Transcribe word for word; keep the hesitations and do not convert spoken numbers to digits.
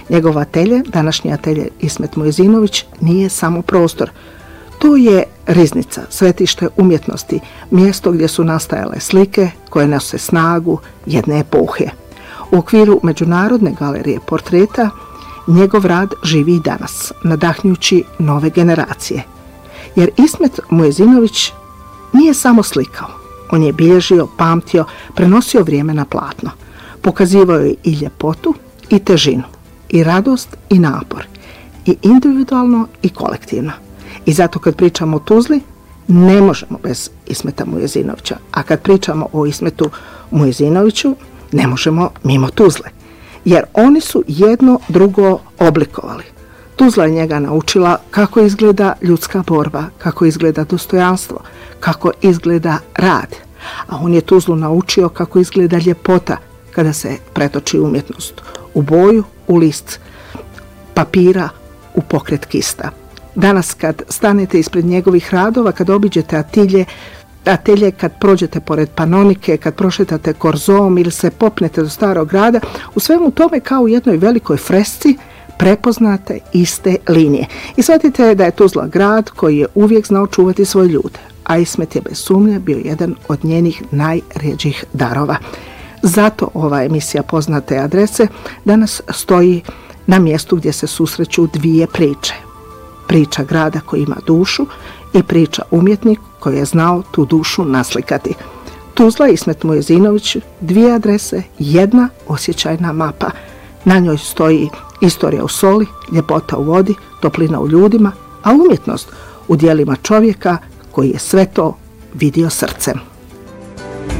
Njegov atelje, današnji atelje Ismet Muezinović, nije samo prostor. To je riznica, svetište umjetnosti, mjesto gdje su nastajale slike koje nose snagu jedne epohe. U okviru Međunarodne galerije portreta njegov rad živi i danas, nadahnjući nove generacije. Jer Ismet Muezinović nije samo slikao. On je bilježio, pamtio, prenosio vrijeme na platno. Pokazivao je i ljepotu i težinu, i radost i napor, i individualno i kolektivno. I zato kad pričamo o Tuzli, ne možemo bez Ismeta Muezinovića. A kad pričamo o Ismetu Muezinoviću, ne možemo mimo Tuzle. Jer oni su jedno drugo oblikovali. Tuzla je njega naučila kako izgleda ljudska borba, kako izgleda dostojanstvo, kako izgleda rad. A on je Tuzlu naučio kako izgleda ljepota kada se pretoči umjetnost u boju, u list papira, u pokret kista. Danas kad stanete ispred njegovih radova, kad obiđete atilje, atelje, kad prođete pored Panonike, kad prošetate Korzom ili se popnete do Starog grada, u svemu tome kao u jednoj velikoj fresci prepoznate iste linije. I shvatite da je Tuzla grad koji je uvijek znao čuvati svoje ljude, a Ismet je bez sumnje bio jedan od njenih najrjeđih darova. Zato ova emisija Poznate adrese danas stoji na mjestu gdje se susreću dvije priče. Priča grada koji ima dušu i priča umjetnik koji je znao tu dušu naslikati. Tuzla, Ismet Muezinović, dvije adrese, jedna osjećajna mapa. Na njoj stoji istorija u soli, ljepota u vodi, toplina u ljudima, a umjetnost u djelima čovjeka koji je sve to vidio srcem.